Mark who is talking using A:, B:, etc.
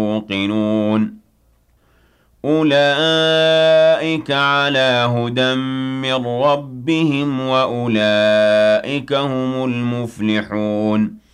A: يوقنون أولئك على هدى من ربهم وأولئك هم المفلحون